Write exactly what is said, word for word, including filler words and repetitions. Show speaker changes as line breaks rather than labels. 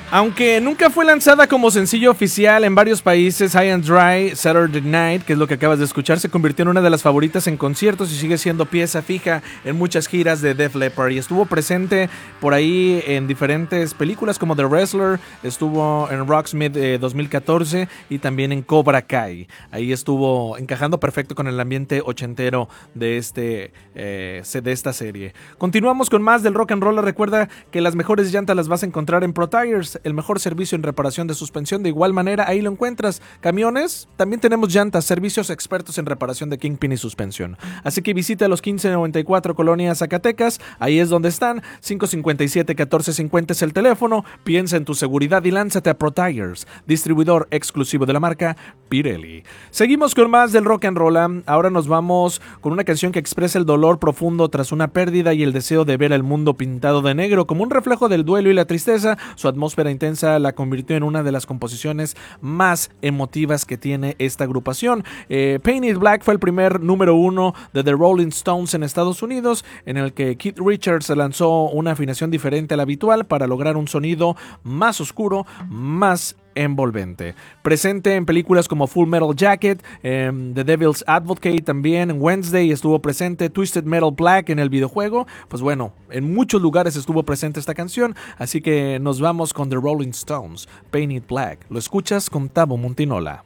Aunque nunca fue lanzada como sencillo oficial en varios países, High and Dry Saturday Night, que es lo que acabas de escuchar, se convirtió en una de las favoritas en conciertos y sigue siendo pieza fija en muchas giras de Def Leppard. Y estuvo presente por ahí en diferentes películas como The Wrestler, estuvo en Rocksmith eh, dos mil catorce y también en Cobra Kai. Ahí estuvo encajando perfecto con el ambiente ochentero de, este, eh, de esta serie. Continuamos con más del rock and roll. Recuerda que las mejores llantas las vas a encontrar en Pro Tires, el mejor servicio en reparación de suspensión. De igual manera, ahí lo encuentras. Camiones, también tenemos llantas, servicios expertos en reparación de Kingpin y suspensión. Así que visita los quince noventa y cuatro Colonia Zacatecas, ahí es donde están. Cinco cincuenta y siete catorce cincuenta es el teléfono. Piensa en tu seguridad y lánzate a Pro Tires, distribuidor exclusivo de la marca Pirelli. Seguimos con más del rock and roll. Ahora nos vamos con una canción que expresa el dolor profundo tras una pérdida y el deseo de ver el mundo pintado de negro. Como un reflejo del duelo y la tristeza, su atmósfera intensa la convirtió en una de las composiciones más emotivas que tiene esta agrupación. Eh, Painted Black fue el primer número uno de The Rolling Stones en Estados Unidos, en el que Keith Richards lanzó una afinación diferente a la habitual para lograr un sonido más oscuro, más envolvente. Presente en películas como Full Metal Jacket, eh, The Devil's Advocate, también en Wednesday estuvo presente Twisted Metal Black en el videojuego. Pues bueno, en muchos lugares estuvo presente esta canción, así que nos vamos con The Rolling Stones, Painted Black. Lo escuchas con Tabo Montinola.